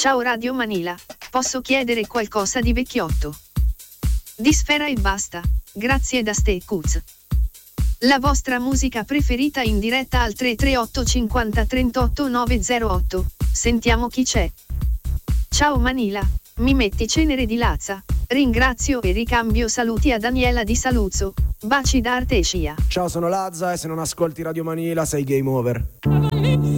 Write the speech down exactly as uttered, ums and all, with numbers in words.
Ciao Radio Manila, posso chiedere qualcosa di vecchiotto? Di Sfera e basta, grazie da Ste Cuz. La vostra musica preferita in diretta al tre tre otto cinquanta trentotto novecentotto, sentiamo chi c'è. Ciao Manila, mi metti cenere di Lazza, ringrazio e ricambio saluti a Daniela di Saluzzo, baci da Artesia. Ciao, sono Lazza e se non ascolti Radio Manila sei game over.